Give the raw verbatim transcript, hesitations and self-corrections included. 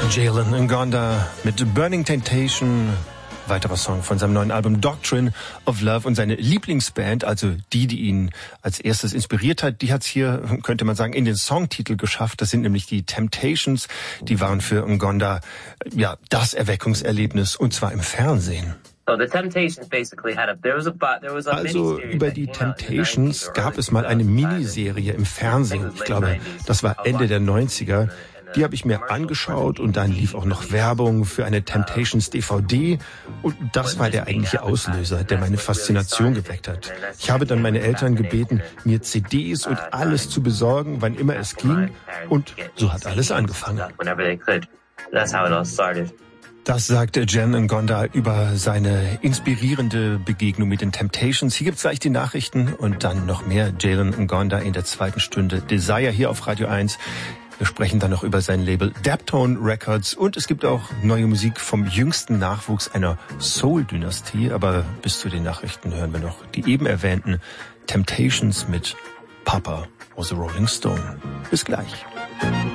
Jalen Ngonda mit Burning Temptation, weiterer Song von seinem neuen Album Doctrine of Love. Und seine Lieblingsband, also die, die ihn als erstes inspiriert hat, die hat es hier, könnte man sagen, in den Songtitel geschafft. Das sind nämlich die Temptations. Die waren für Ngonda ja das Erweckungserlebnis, und zwar im Fernsehen. Also über die Temptations gab es mal eine Miniserie im Fernsehen. Ich glaube, das war Ende der neunziger. Die habe ich mir angeschaut und dann lief auch noch Werbung für eine Temptations D V D und das war der eigentliche Auslöser, der meine Faszination geweckt hat. Ich habe dann meine Eltern gebeten, mir C Ds und alles zu besorgen, wann immer es ging, und so hat alles angefangen. Das sagte Jan Ngonda über seine inspirierende Begegnung mit den Temptations. Hier gibt's gleich die Nachrichten und dann noch mehr Jalen Ngonda in der zweiten Stunde Desire hier auf Radio eins. Wir sprechen dann noch über sein Label Daptone Records und es gibt auch neue Musik vom jüngsten Nachwuchs einer Soul-Dynastie. Aber bis zu den Nachrichten hören wir noch die eben erwähnten Temptations mit Papa was a Rolling Stone. Bis gleich.